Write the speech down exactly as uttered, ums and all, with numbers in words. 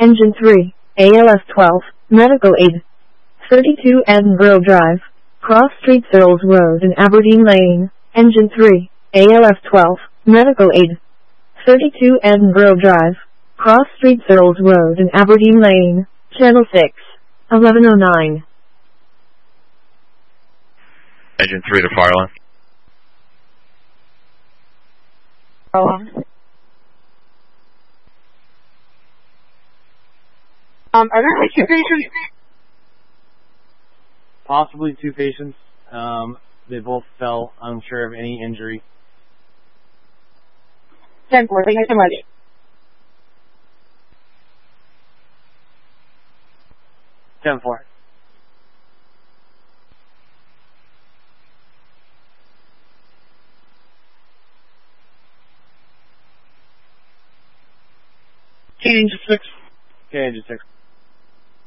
Engine three, A L F twelve, medical aid. thirty-two Edinburgh Drive, Cross Street, Searles Road and Aberdeen Lane. Engine three, A L F twelve, medical aid. thirty-two Edinburgh Drive, Cross Street, Searles Road and Aberdeen Lane. Channel six, eleven oh nine. Engine three to Farland. Farland. Um, are there two patients? Possibly two patients. Um, they both fell unsure of any injury. ten four, thank you so much. ten four. Engine six. Okay, engine six.